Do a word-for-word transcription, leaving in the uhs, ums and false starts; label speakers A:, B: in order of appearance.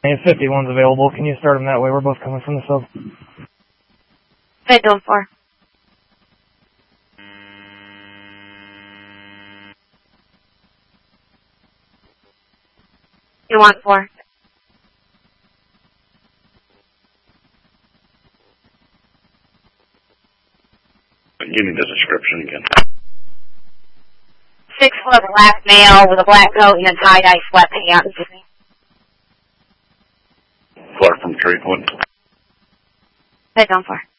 A: And fifty-one's available. Can you start them that way? We're both coming from the sub.
B: Fed doing four. You want four?
C: Give me the description again.
B: Six foot black male with a black coat and a tie-dye sweatpants.
C: Clark from Treatwood.
B: Fed doing four.